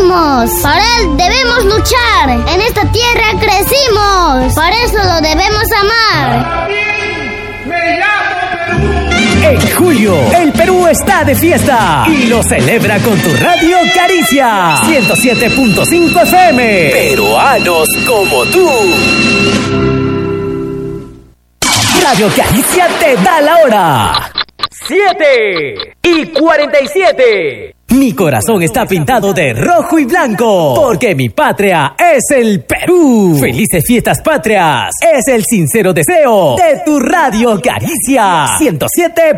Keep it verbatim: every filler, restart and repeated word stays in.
nacimos, para él debemos luchar. En esta tierra crecimos, por eso lo debemos amar. En julio, el Perú está de fiesta y lo celebra con tu radio Caricia ciento siete punto cinco F M. Peruanos como tú. Radio Caricia te da la hora. siete y cuarenta y siete. Mi corazón está pintado de rojo y blanco, porque mi patria es el Perú. Felices fiestas patrias, es el sincero deseo de tu radio Caricia ciento siete